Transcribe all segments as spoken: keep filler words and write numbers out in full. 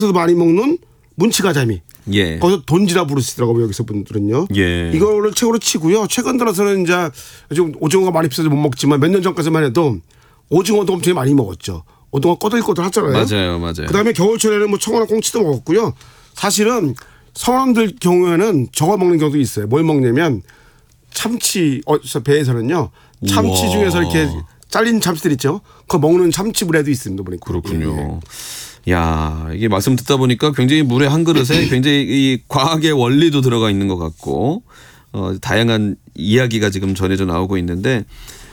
많이 먹는 문치가자미. 예. 거기서 돈지라 부르시더라고요. 여기서 분들은요. 예. 이거를 최고로 치고요. 최근 들어서는 이제 지금 오징어가 많이 비싸서 못 먹지만 몇 년 전까지만 해도 오징어도 엄청 많이 먹었죠. 오징어 꼬들꼬들 하잖아요. 맞아요. 맞아요. 그다음에 겨울철에는 뭐 청어나 꽁치도 먹었고요. 사실은 성원들 경우에는 저거 먹는 경우도 있어요. 뭘 먹냐면 참치 어, 배에서는요. 참치 우와. 중에서 이렇게 잘린 참치들 있죠. 그거 먹는 참치 물에도 있습니다. 보니까. 그렇군요. 예. 야, 이게 말씀 듣다 보니까 굉장히 물의 한 그릇에 굉장히 이 과학의 원리도 들어가 있는 것 같고 어, 다양한 이야기가 지금 전해져 나오고 있는데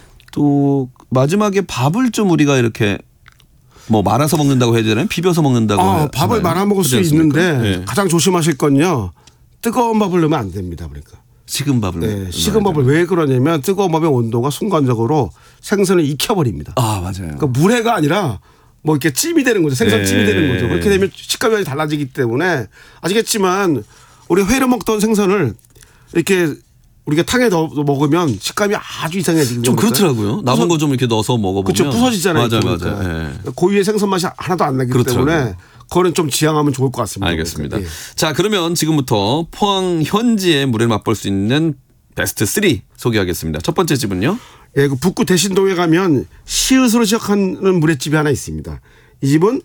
또 마지막에 밥을 좀 우리가 이렇게 뭐 말아서 먹는다고 해야 되나요? 비벼서 먹는다고 아, 해야 밥을 말아 먹을 수 있는데 네. 가장 조심하실 건요. 뜨거운 밥을 넣으면 안 됩니다. 그러니까. 식은 밥을. 네, 식은 밥을 왜 그러냐면 뜨거운 밥의 온도가 순간적으로 생선을 익혀버립니다. 아, 맞아요. 그러니까 물회가 아니라 뭐 이렇게 찜이 되는 거죠. 생선 찜이 네. 되는 거죠. 그렇게 되면 식감이 많이 달라지기 때문에 아시겠지만 우리 회로 먹던 생선을 이렇게 우리가 탕에 넣어 먹으면 식감이 아주 이상해지거든요. 좀 그렇더라고요. 남은 거 좀 이렇게 넣어서 먹어보면. 그렇죠. 부서지잖아요. 맞아요. 그러니까. 맞아요. 네. 고유의 생선 맛이 하나도 안 나기 그렇더라고요. 때문에 그거는 좀 지양하면 좋을 것 같습니다. 알겠습니다. 그러니까. 예. 자, 그러면 지금부터 포항 현지의 물을 맛볼 수 있는 베스트 삼 소개하겠습니다. 첫 번째 집은요. 예, 그 북구 대신동에 가면 시읒으로 시작하는 물회집이 하나 있습니다. 이 집은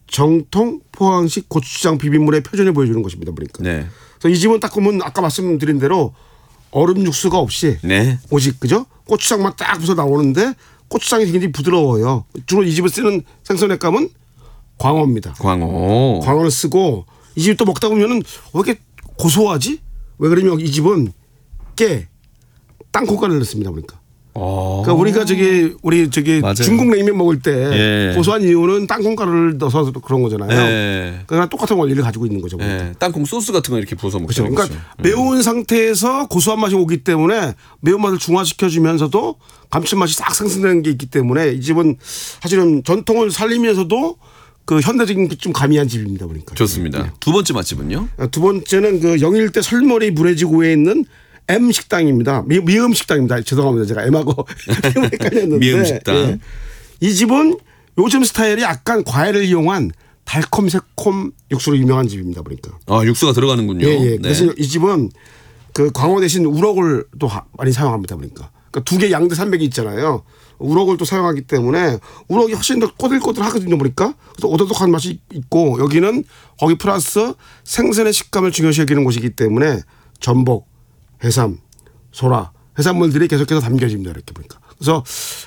정통 포항식 고추장 비빔물의 표준을 보여주는 것입니다. 보니까. 네. 그래서 이 집은 딱 보면 아까 말씀드린 대로 얼음 육수가 없이 네. 오직 그죠? 고추장만 딱 부서 나오는데 고추장이 굉장히 부드러워요. 주로 이 집을 쓰는 생선의 감은 광어입니다. 광어. 광어를 쓰고 이 집 또 먹다 보면은 왜 이렇게 고소하지? 왜 그러면 이 집은 깨, 땅콩가루를 넣습니다. 그러니까. 어. 그러니까 우리가 저기 우리 저기 맞아요. 중국 냉면 먹을 때 예. 고소한 이유는 땅콩가루를 넣어서 그런 거잖아요. 예. 그러니까 똑같은 원리를 가지고 있는 거죠. 예. 땅콩 소스 같은 거 이렇게 부어서 먹죠. 그렇죠. 그러니까 매운 상태에서 고소한 맛이 오기 때문에 매운맛을 중화시켜주면서도 감칠맛이 싹 상승되는 게 있기 때문에 이 집은 사실은 전통을 살리면서도 그 현대적인 게 좀 가미한 집입니다. 그러니까. 좋습니다. 네. 두 번째 맛집은요? 두 번째는 그 영일대 설머리 물회지구에 있는 M 식당입니다. 미, 미음 식당입니다. 죄송합니다. 제가 M하고 헷갈렸는데. 미음 식당. 예. 이 집은 요즘 스타일이 약간 과일을 이용한 달콤 새콤 육수로 유명한 집입니다. 보니까. 아, 육수가 들어가는군요. 예, 예. 네. 그래서 이 집은 그 광어 대신 우럭을 또 하- 많이 사용합니다. 보니까. 그러니까 두 개 양대 산맥이 있잖아요. 우럭을 또 사용하기 때문에 우럭이 훨씬 더 꼬들꼬들하거든요. 보니까. 그래서 오독독한 맛이 있고 여기는 거기 플러스 생선의 식감을 중요시 여기는 곳이기 때문에 전복, 해삼, 소라, 해산물들이 계속해서 담겨집니다. 이렇게 보니까. 그래서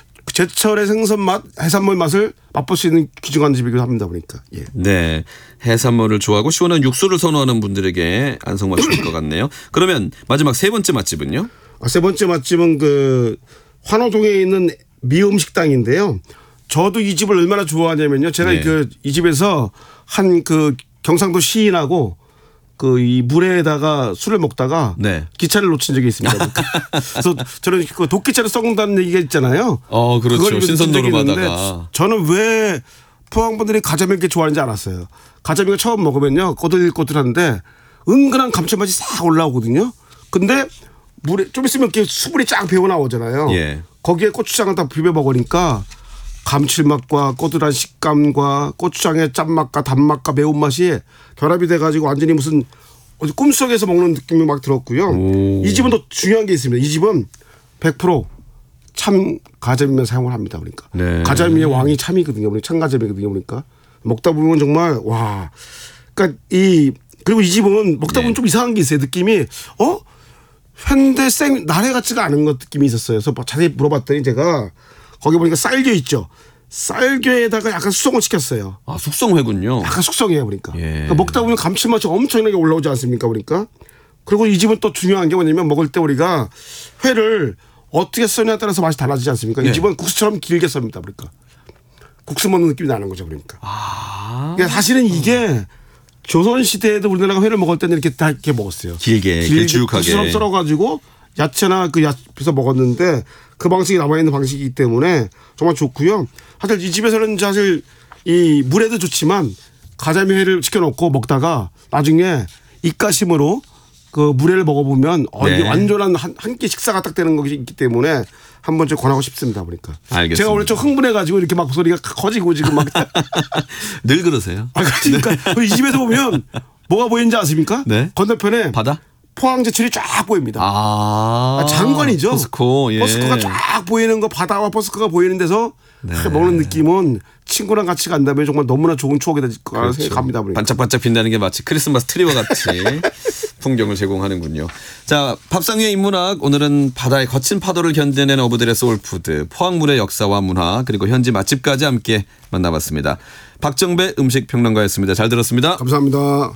제철의 생선 맛, 해산물 맛을 맛볼 수 있는 귀중한 집이기도 합니다. 보니까. 예. 네. 해산물을 좋아하고 시원한 육수를 선호하는 분들에게 안성맞춤일 것 같네요. 그러면 마지막 세 번째 맛집은요? 아, 세 번째 맛집은 그 환호동에 있는 미음 식당인데요. 저도 이 집을 얼마나 좋아하냐면요. 제가 네. 그 이 집에서 한 그 경상도 시인하고 그 이 물에다가 술을 먹다가 네. 기차를 놓친 적이 있습니다. 그래서 저는 그 도끼차를 썩는다는 얘기가 있잖아요. 어, 그렇죠. 그걸 놓친 적이 신선도를 있는데 받다가. 저는 왜 포항 분들이 가자미를 이렇게 좋아하는지 알았어요. 가자미가 처음 먹으면요 꼬들꼬들한데 은근한 감칠맛이 싹 올라오거든요. 근데 물에 좀 있으면 이렇게 수분이 쫙 배어 나오잖아요. 예. 거기에 고추장을 다 비벼 먹으니까 감칠맛과 꼬들한 식감과 고추장의 짠맛과 단맛과 매운맛이 결합이 돼가지고 완전히 무슨 어디 꿈속에서 먹는 느낌이 막 들었고요. 오. 이 집은 또 중요한 게 있습니다. 이 집은 백 퍼센트 참 가자미만 사용을 합니다. 그러니까 네. 가자미의 왕이 참이거든요. 그러니까 참가자미거든요. 그러니까 먹다 보면 정말 와. 그러니까 이 그리고 이 집은 먹다 보면 네. 좀 이상한 게 있어요. 느낌이 어 현대 생 나래 같지가 않은 것 느낌이 있었어요. 그래서 자세히 물어봤더니 제가 거기 보니까 쌀교 있죠. 쌀교에다가 약간 숙성을 시켰어요. 아, 숙성회군요. 약간 숙성해요, 그러니까. 예. 그러니까 먹다 보면 감칠맛이 엄청나게 올라오지 않습니까, 그러니까. 그리고 이 집은 또 중요한 게 뭐냐면 먹을 때 우리가 회를 어떻게 써냐에 따라서 맛이 달라지지 않습니까? 네. 이 집은 국수처럼 길게 썹니다, 그러니까. 국수 먹는 느낌이 나는 거죠, 그러니까. 아. 그러니까 사실은 이게 조선 시대에도 우리나라가 회를 먹을 때는 이렇게 다 이렇게 먹었어요. 길게, 길쭉하게. 국수처럼 썰어가지고 야채나 그 야채에서 먹었는데 그 방식이 남아있는 방식이기 때문에 정말 좋고요. 사실 이 집에서는 사실 이 물에도 좋지만 가자미 회를 시켜놓고 먹다가 나중에 입가심으로 그 물회를 먹어보면 어, 이게 네. 완전한 한 한 끼 식사가 딱 되는 것이 있기 때문에 한 번 좀 권하고 싶습니다. 보니까. 알겠습니다. 제가 원래 좀 흥분해가지고 이렇게 막 소리가 커지고 지금 막. 늘 그러세요. 아, 그러니까 이 집에서 보면 뭐가 보이는지 아십니까? 네. 건너편에 바다? 포항 제철이 쫙 보입니다. 아, 아, 장관이죠. 포스코. 예. 포스코가 쫙 보이는 거 바다와 포스코가 보이는 데서 네. 먹는 느낌은 친구랑 같이 간다면 정말 너무나 좋은 추억이 될 거라 그렇죠. 생각합니다. 보니까. 반짝반짝 빛나는 게 마치 크리스마스 트리와 같이 풍경을 제공하는군요. 자, 밥상 위의 인문학 오늘은 바다의 거친 파도를 견뎌낸 어부들의 소울푸드 포항물의 역사와 문화 그리고 현지 맛집까지 함께 만나봤습니다. 박정배 음식평론가였습니다. 잘 들었습니다. 감사합니다.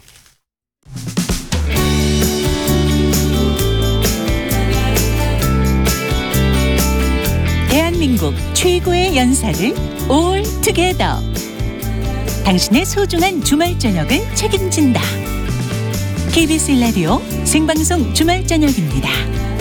대한민국 최고의 연사를 올 투게더. 당신의 소중한 주말 저녁을 책임진다. 케이비에스 라디오 생방송 주말 저녁입니다.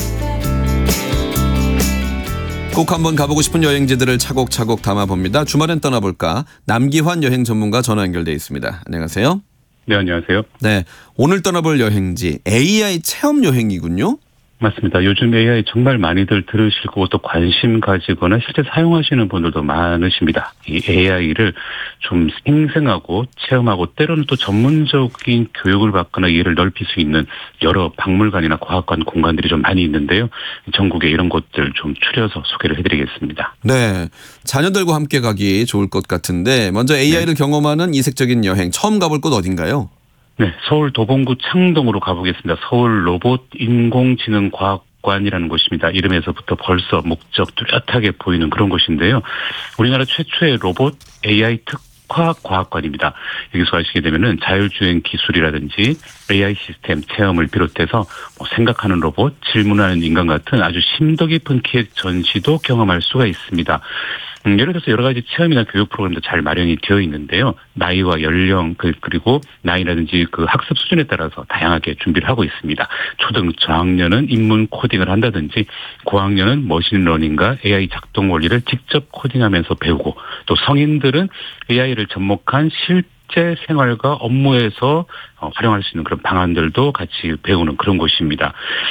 꼭 한번 가보고 싶은 여행지들을 차곡차곡 담아봅니다. 주말엔 떠나볼까? 남기환 여행 전문가 전화 연결돼 있습니다. 안녕하세요. 네, 안녕하세요. 네, 오늘 떠나볼 여행지 에이아이 체험 여행이군요. 맞습니다. 요즘 에이아이 정말 많이들 들으시고 또 관심 가지거나 실제 사용하시는 분들도 많으십니다. 이 에이아이를 좀 생생하고 체험하고 때로는 또 전문적인 교육을 받거나 이해를 넓힐 수 있는 여러 박물관이나 과학관 공간들이 좀 많이 있는데요. 전국에 이런 곳들 좀 추려서 소개를 해드리겠습니다. 네, 자녀들과 함께 가기 좋을 것 같은데 먼저 에이아이를 네. 경험하는 이색적인 여행 처음 가볼 곳 어딘가요? 네, 서울 도봉구 창동으로 가보겠습니다. 서울 로봇 인공지능 과학관이라는 곳입니다. 이름에서부터 벌써 목적 뚜렷하게 보이는 그런 곳인데요. 우리나라 최초의 로봇 에이아이 특화 과학관입니다. 여기서 가시게 되면은 자율주행 기술이라든지 에이아이 시스템 체험을 비롯해서 뭐 생각하는 로봇, 질문하는 인간 같은 아주 심도 깊은 기획 전시도 경험할 수가 있습니다. 음, 예를 들어서 여러 가지 체험이나 교육 프로그램도 잘 마련이 되어 있는데요. 나이와 연령 그리고 나이라든지 그 학습 수준에 따라서 다양하게 준비를 하고 있습니다. 초등 저학년은 인문 코딩을 한다든지 고학년은 머신러닝과 에이아이 작동 원리를 직접 코딩하면서 배우고 또 성인들은 에이아이를 접목한 실제 생활과 업무에서 활용할 수 있는 그런 방안들도 같이 배우는 그런 곳입니다.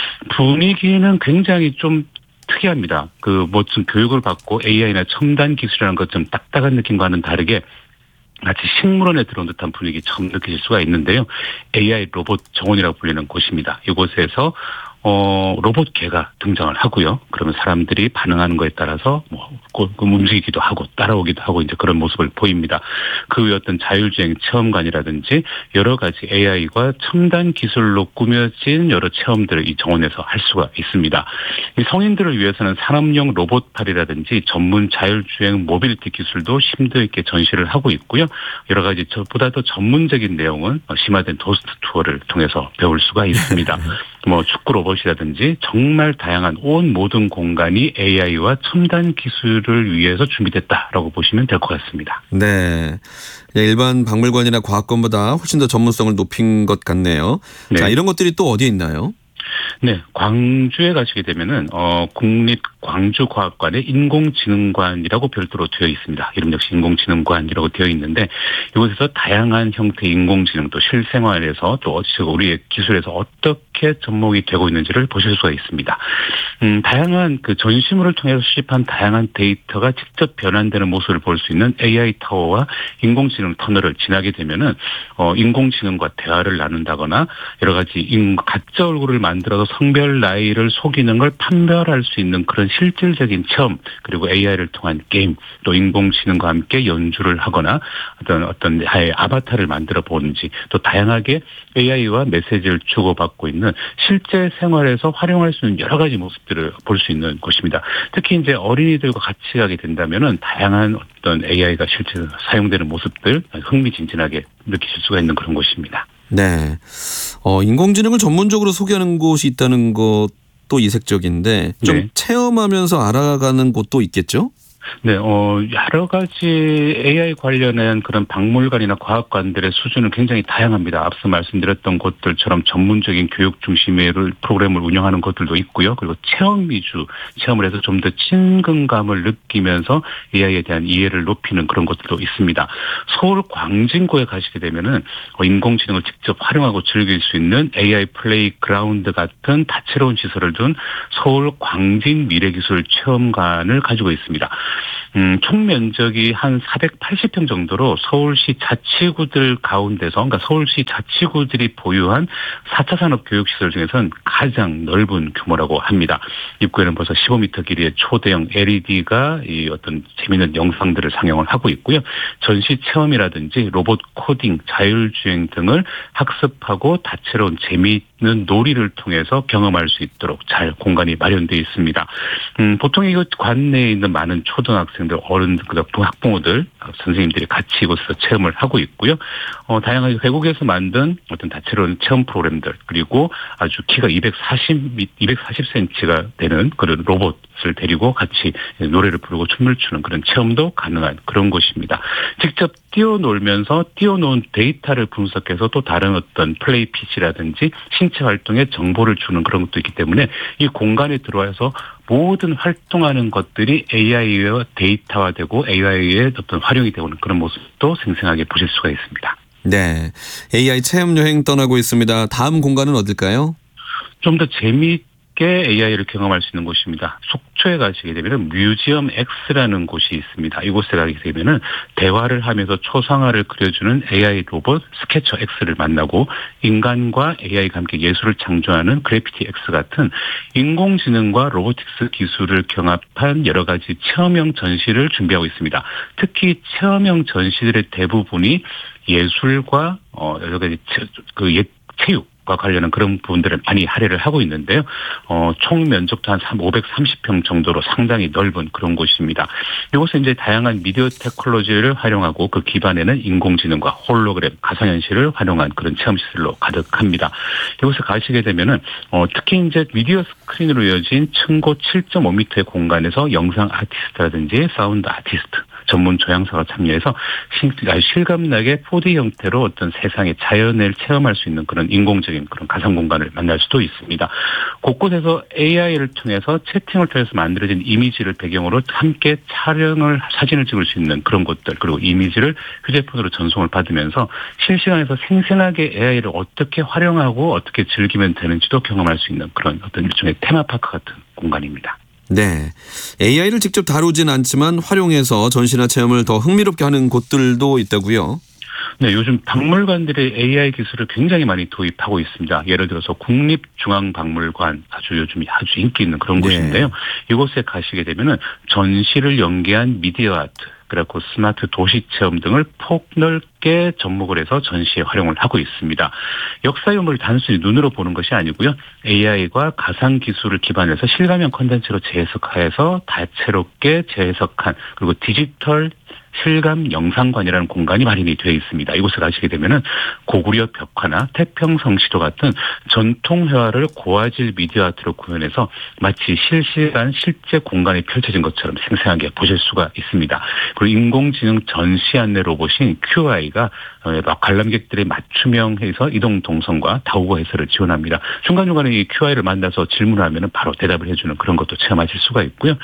분위기는 굉장히 좀 특이합니다. 그 무슨 교육을 받고 에이아이나 첨단 기술이라는 것 좀 딱딱한 느낌과는 다르게 마치 식물원에 들어온 듯한 분위기 처음 느끼실 수가 있는데요. 에이아이 로봇 정원이라고 불리는 곳입니다. 이곳에서 어, 로봇개가 등장을 하고요. 그러면 사람들이 반응하는 거에 따라서 뭐 움직이기도 하고 따라오기도 하고 이제 그런 모습을 보입니다. 그 외 어떤 자율주행 체험관이라든지 여러 가지 에이아이와 첨단 기술로 꾸며진 여러 체험들을 이 정원에서 할 수가 있습니다. 이 성인들을 위해서는 산업용 로봇팔이라든지 전문 자율주행 모빌리티 기술도 심도 있게 전시를 하고 있고요. 여러 가지 저보다 더 전문적인 내용은 심화된 도스트 투어를 통해서 배울 수가 있습니다. 뭐 축구 로봇이라든지 정말 다양한 온 모든 공간이 에이아이와 첨단 기술을 위해서 준비됐다라고 보시면 될 것 같습니다. 네, 일반 박물관이나 과학관보다 훨씬 더 전문성을 높인 것 같네요. 네. 자, 이런 것들이 또 어디에 있나요? 네, 광주에 가시게 되면은 어 국립 광주과학관의 인공지능관이라고 별도로 되어 있습니다. 이름 역시 인공지능관이라고 되어 있는데 이곳에서 다양한 형태의 인공지능 또 실생활에서 또 우리의 기술에서 어떻게 접목이 되고 있는지를 보실 수가 있습니다. 음, 다양한 그 전시물을 통해서 수집한 다양한 데이터가 직접 변환되는 모습을 볼 수 있는 에이아이 타워와 인공지능 터널을 지나게 되면은 어 인공지능과 대화를 나눈다거나 여러 가지 인, 가짜 얼굴을 만들어서 성별 나이를 속이는 걸 판별할 수 있는 그런 실질적인 체험 그리고 에이아이를 통한 게임 또 인공지능과 함께 연주를 하거나 어떤 어떤 아바타를 만들어 보는지 또 다양하게 에이아이와 메시지를 주고받고 있는 실제 생활에서 활용할 수 있는 여러 가지 모습들을 볼 수 있는 곳입니다. 특히 이제 어린이들과 같이 가게 된다면은 다양한 어떤 에이아이가 실제 사용되는 모습들 흥미진진하게 느끼실 수가 있는 그런 곳입니다. 네, 어, 인공지능을 전문적으로 소개하는 곳이 있다는 것도 이색적인데 좀 네. 체험하면서 알아가는 곳도 있겠죠? 네, 어, 여러 가지 에이아이 관련한 그런 박물관이나 과학관들의 수준은 굉장히 다양합니다. 앞서 말씀드렸던 곳들처럼 전문적인 교육 중심의 프로그램을 운영하는 것들도 있고요. 그리고 체험 위주 체험을 해서 좀 더 친근감을 느끼면서 에이아이에 대한 이해를 높이는 그런 것들도 있습니다. 서울 광진구에 가시게 되면은 인공지능을 직접 활용하고 즐길 수 있는 에이아이 플레이그라운드 같은 다채로운 시설을 둔 서울 광진 미래기술 체험관을 가지고 있습니다. 음, 총 면적이 한 사백팔십 평 정도로 서울시 자치구들 가운데서, 그러니까 서울시 자치구들이 보유한 사 차 산업교육시설 중에서는 가장 넓은 규모라고 합니다. 입구에는 벌써 십오 미터 길이의 초대형 엘이디가 이 어떤 재미있는 영상들을 상영을 하고 있고요. 전시 체험이라든지 로봇 코딩, 자율주행 등을 학습하고 다채로운 재미있는 놀이를 통해서 경험할 수 있도록 잘 공간이 마련되어 있습니다. 음, 보통 이곳 관내에 있는 많은 초등학생들, 어른들, 학부모들, 선생님들이 같이 이곳에서 체험을 하고 있고요. 어, 다양하게 외국에서 만든 어떤 다채로운 체험 프로그램들, 그리고 아주 키가 이백사십, 이백사십 센티미터가 되는 그런 로봇을 데리고 같이 노래를 부르고 춤을 추는 그런 체험도 가능한 그런 곳입니다. 직접 뛰어놀면서 뛰어놓은 데이터를 분석해서 또 다른 어떤 플레이 피치라든지 신체 활동에 정보를 주는 그런 것도 있기 때문에 이 공간에 들어와서 모든 활동하는 것들이 에이아이와 데이터화되고 에이아이의 어떤 활용이 되는 그런 모습도 생생하게 보실 수가 있습니다. 네, 에이아이 체험 여행 떠나고 있습니다. 다음 공간은 어딜까요? 좀 더 재미있게 에이아이를 경험할 수 있는 곳입니다. 속초에 가시게 되면 뮤지엄 X라는 곳이 있습니다. 이곳에 가게 되면 대화를 하면서 초상화를 그려주는 에이아이 로봇 스케쳐 X를 만나고 인간과 에이아이가 함께 예술을 창조하는 그래피티 X 같은 인공지능과 로보틱스 기술을 경합한 여러 가지 체험형 전시를 준비하고 있습니다. 특히 체험형 전시들의 대부분이 예술과 어 여러 가지 그 예, 체육 과 관련한 그런 부분들을 많이 할애를 하고 있는데요. 어, 총 면적도 한 오백삼십 평 정도로 상당히 넓은 그런 곳입니다. 이곳은 이제 다양한 미디어 테크놀로지를 활용하고 그 기반에는 인공지능과 홀로그램, 가상현실을 활용한 그런 체험시설로 가득합니다. 이곳에 가시게 되면은 어, 특히 이제 미디어 스크린으로 이어진 층고 칠 점 오 미터의 공간에서 영상 아티스트라든지 사운드 아티스트, 전문 조향사가 참여해서 실감나게 포디 형태로 어떤 세상의 자연을 체험할 수 있는 그런 인공적인 그런 가상 공간을 만날 수도 있습니다. 곳곳에서 에이아이를 통해서 채팅을 통해서 만들어진 이미지를 배경으로 함께 촬영을 사진을 찍을 수 있는 그런 곳들, 그리고 이미지를 휴대폰으로 전송을 받으면서 실시간에서 생생하게 에이아이를 어떻게 활용하고 어떻게 즐기면 되는지도 경험할 수 있는 그런 어떤 일종의 테마파크 같은 공간입니다. 네, 에이아이를 직접 다루진 않지만 활용해서 전시나 체험을 더 흥미롭게 하는 곳들도 있다고요? 네, 요즘 박물관들의 에이아이 기술을 굉장히 많이 도입하고 있습니다. 예를 들어서 국립중앙박물관, 아주 요즘 아주 인기 있는 그런 네. 곳인데요. 이곳에 가시게 되면은 전시를 연계한 미디어 아트, 그리고 스마트 도시 체험 등을 폭넓게 접목을 해서 전시에 활용을 하고 있습니다. 역사 유물을 단순히 눈으로 보는 것이 아니고요. 에이아이와 가상 기술을 기반해서 실감형 콘텐츠로 재해석해서 다채롭게 재해석한, 그리고 디지털 실감 영상관이라는 공간이 마련이 되어 있습니다. 이곳에 가시게 되면은 고구려 벽화나 태평성시도 같은 전통 회화를 고화질 미디어 아트로 구현해서 마치 실시간 실제 공간에 펼쳐진 것처럼 생생하게 보실 수가 있습니다. 그리고 인공지능 전시 안내 로봇인 큐아이가 관람객들의 맞춤형에서 이동 동선과 다국어 해설을 지원합니다. 중간중간에 이 큐아이를 만나서 질문을 하면은 바로 대답을 해주는 그런 것도 체험하실 수가 있고요.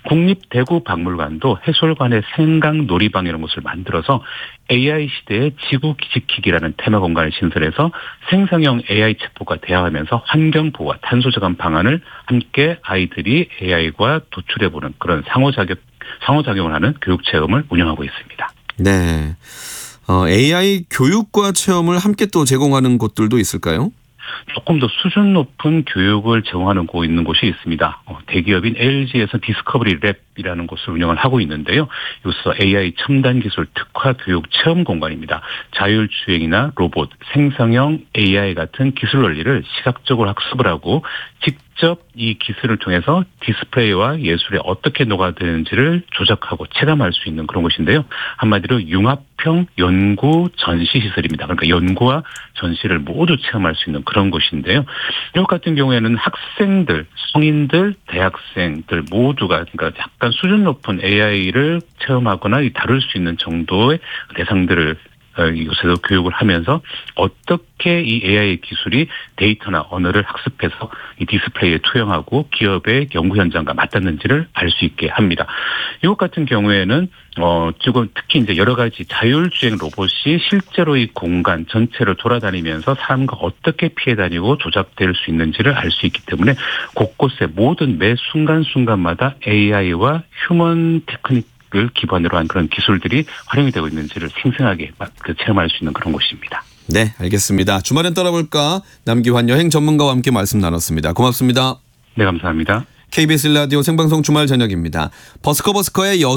국립대구박물관도 해설관의 생강 놀이방 이런 것을 만들어서 에이아이 시대의 지구 지키기라는 테마 공간을 신설해서 생성형 에이아이 챗봇과 대화하면서 환경 보호와 탄소 저감 방안을 함께 아이들이 에이아이와 도출해보는 그런 상호작용, 상호작용을 하는 교육 체험을 운영하고 있습니다. 네, 어, 에이아이 교육과 체험을 함께 또 제공하는 곳들도 있을까요? 조금 더 수준 높은 교육을 제공하는 곳 있는 곳이 있습니다. 어, 대기업인 엘지에서 디스커버리 랩이라는 곳을 운영을 하고 있는데요. 이곳에서 에이아이 첨단 기술 특화 교육 체험 공간입니다. 자율주행이나 로봇, 생성형 에이아이 같은 기술 원리를 시각적으로 학습을 하고 직접 직접 이 기술을 통해서 디스플레이와 예술에 어떻게 녹아드는지를 조작하고 체감할 수 있는 그런 것인데요. 한마디로 융합형 연구 전시 시설입니다. 그러니까 연구와 전시를 모두 체험할 수 있는 그런 곳인데요. 이것 같은 경우에는 학생들, 성인들, 대학생들 모두가 그러니까 약간 수준 높은 에이아이를 체험하거나 다룰 수 있는 정도의 대상들을 이곳에서 교육을 하면서 어떻게 이 에이아이 기술이 데이터나 언어를 학습해서 이 디스플레이에 투영하고 기업의 연구 현장과 맞닿는지를 알 수 있게 합니다. 이것 같은 경우에는 어 지금 특히 이제 여러 가지 자율주행 로봇이 실제로 이 공간 전체를 돌아다니면서 사람과 어떻게 피해 다니고 조작될 수 있는지를 알 수 있기 때문에 곳곳에 모든 매 순간순간마다 에이아이와 휴먼 테크닉 을 기반으로 한 그런 기술들이 활용이 되고 있는지를 생생하게 체험할 수 있는 그런 곳입니다. 네, 알겠습니다. 주말엔 떠나볼까? 남기환 여행 전문가와 함께 말씀 나눴습니다. 고맙습니다. 네, 감사합니다. 케이비에스 라디오 생방송 주말 저녁입니다. 버스커버스커의 여